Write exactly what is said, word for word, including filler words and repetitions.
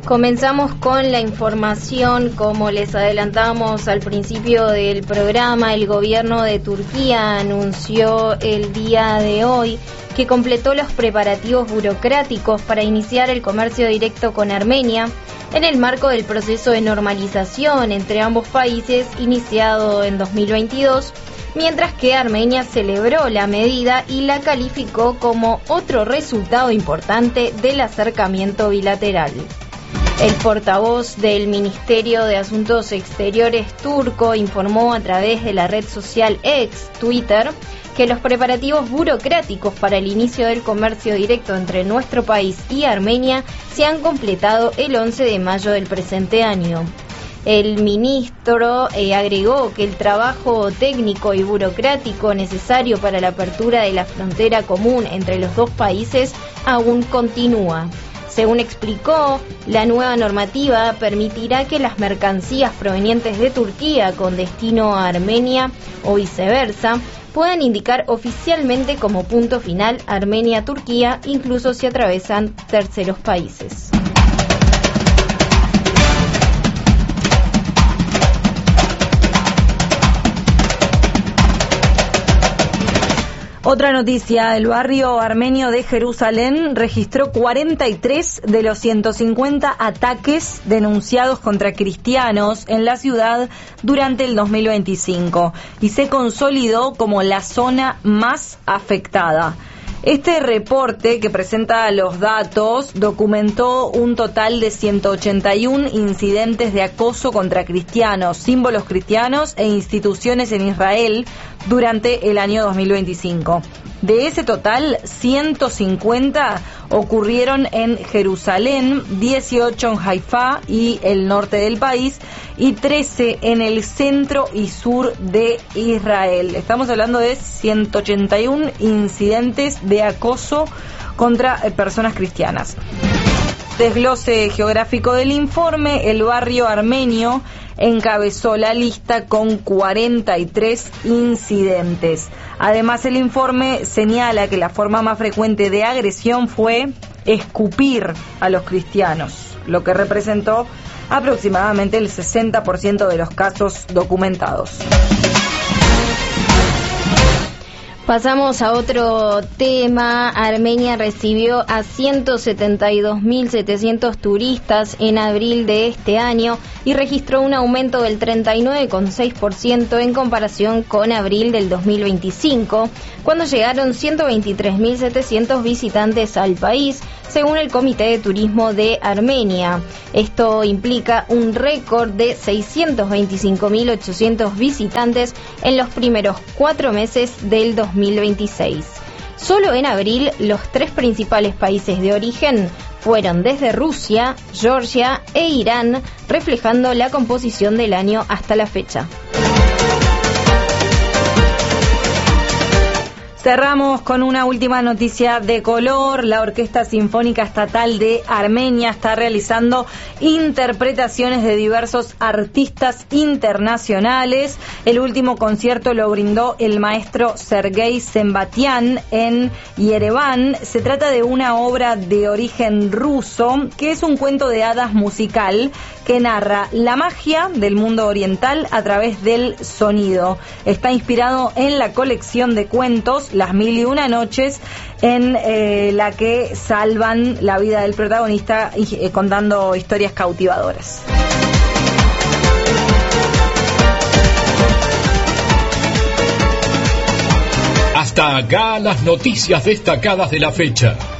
Comenzamos con la información. Como les adelantamos al principio del programa, el gobierno de Turquía anunció el día de hoy que completó los preparativos burocráticos para iniciar el comercio directo con Armenia en el marco del proceso de normalización entre ambos países iniciado en dos mil veintidós, mientras que Armenia celebró la medida y la calificó como otro resultado importante del acercamiento bilateral. El portavoz del Ministerio de Asuntos Exteriores turco informó a través de la red social X, Twitter, que los preparativos burocráticos para el inicio del comercio directo entre nuestro país y Armenia se han completado el once de mayo del presente año. El ministro eh, agregó que el trabajo técnico y burocrático necesario para la apertura de la frontera común entre los dos países aún continúa. Según explicó, la nueva normativa permitirá que las mercancías provenientes de Turquía con destino a Armenia o viceversa puedan indicar oficialmente como punto final Armenia-Turquía, incluso si atravesan terceros países. Otra noticia, el barrio armenio de Jerusalén registró cuarenta y tres de los ciento cincuenta ataques denunciados contra cristianos en la ciudad durante el dos mil veinticinco y se consolidó como la zona más afectada. Este reporte, que presenta los datos, documentó un total de ciento ochenta y uno incidentes de acoso contra cristianos, símbolos cristianos e instituciones en Israel durante el año dos mil veinticinco. De ese total, ciento cincuenta ocurrieron en Jerusalén, dieciocho en Haifa y el norte del país, y trece en el centro y sur de Israel. Estamos hablando de ciento ochenta y uno incidentes de acoso contra personas cristianas. Desglose geográfico del informe, el barrio armenio encabezó la lista con cuarenta y tres incidentes. Además, el informe señala que la forma más frecuente de agresión fue escupir a los cristianos, lo que representó aproximadamente el sesenta por ciento de los casos documentados. Pasamos a otro tema. Armenia recibió a ciento setenta y dos mil setecientos turistas en abril de este año y registró un aumento del treinta y nueve coma seis por ciento en comparación con abril del dos mil veinticinco, cuando llegaron ciento veintitrés mil setecientos visitantes al país, según el Comité de Turismo de Armenia. Esto implica un récord de seiscientos veinticinco mil ochocientos visitantes en los primeros cuatro meses del dos mil veintiséis. Solo en abril, los tres principales países de origen fueron desde Rusia, Georgia e Irán, reflejando la composición del año hasta la fecha. Cerramos con una última noticia de color. La Orquesta Sinfónica Estatal de Armenia está realizando interpretaciones de diversos artistas internacionales. El último concierto lo brindó el maestro Sergei Zembatian en Yerevan. Se trata de una obra de origen ruso, que es un cuento de hadas musical que narra la magia del mundo oriental a través del sonido. Está inspirado en la colección de cuentos Las Mil y Una Noches, en eh, la que salvan la vida del protagonista eh, contando historias cautivadoras. Hasta acá las noticias destacadas de la fecha.